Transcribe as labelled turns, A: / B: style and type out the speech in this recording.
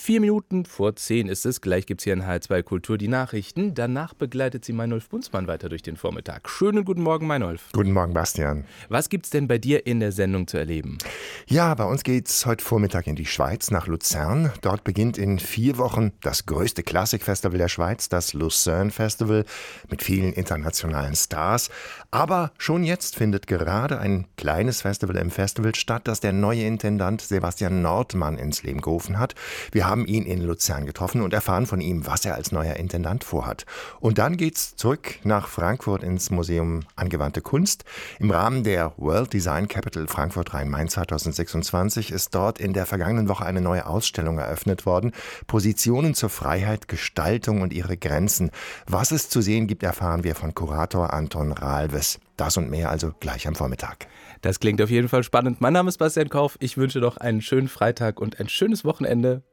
A: 4 Minuten vor 10 ist es. Gleich gibt es hier in HR2 Kultur die Nachrichten. Danach begleitet sie Meinolf Bunzmann weiter durch den Vormittag. Schönen guten Morgen, Meinolf.
B: Guten Morgen, Bastian.
A: Was gibt's denn bei dir in der Sendung zu erleben?
B: Ja, bei uns geht's heute Vormittag in die Schweiz, nach Luzern. Dort beginnt in 4 Wochen das größte Klassikfestival der Schweiz, das Lucerne Festival, mit vielen internationalen Stars. Aber schon jetzt findet gerade ein kleines Festival im Festival statt, das der neue Intendant Sebastian Nordmann ins Leben gerufen hat. Wir haben ihn in Luzern getroffen und erfahren von ihm, was er als neuer Intendant vorhat. Und dann geht's zurück nach Frankfurt ins Museum Angewandte Kunst. Im Rahmen der World Design Capital Frankfurt Rhein-Main 2026 ist dort in der vergangenen Woche eine neue Ausstellung eröffnet worden. Positionen zur Freiheit, Gestaltung und ihre Grenzen. Was es zu sehen gibt, erfahren wir von Kurator Anton Ralves. Das und mehr also gleich am Vormittag.
A: Das klingt auf jeden Fall spannend. Mein Name ist Bastian Kauf. Ich wünsche noch einen schönen Freitag und ein schönes Wochenende.